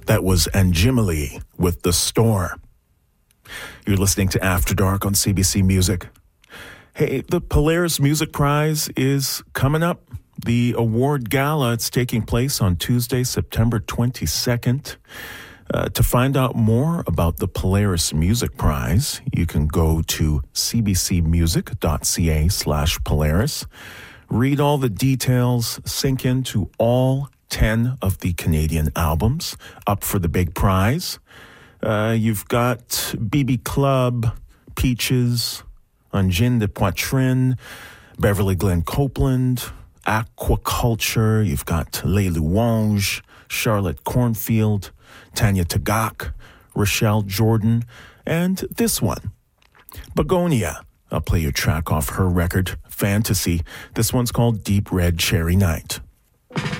That was Anjimali with The Store. You're listening to After Dark on CBC Music. Hey, the Polaris Music Prize is coming up. The award gala, it's taking place on Tuesday, September 22nd. To find out more about the Polaris Music Prize, you can go to cbcmusic.ca/Polaris. Read all the details, sink into all 10 of the Canadian albums up for the big prize. You've got BB Club, Peaches, Angine de Poitrine, Beverly Glenn Copeland, Aquaculture. You've got Les Louanges, Charlotte Cornfield, Tanya Tagaq, Rochelle Jordan, and this one, Begonia. I'll play you a track off her record, Fantasy. This one's called Deep Red Cherry Night.